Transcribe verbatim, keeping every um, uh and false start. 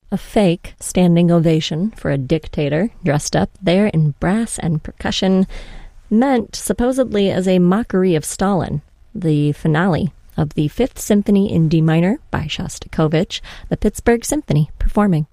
a fake standing ovation for a dictator dressed up there in brass and percussion, meant supposedly as a mockery of Stalin, the finale of the Fifth Symphony in D minor by Shostakovich, the Pittsburgh Symphony performing.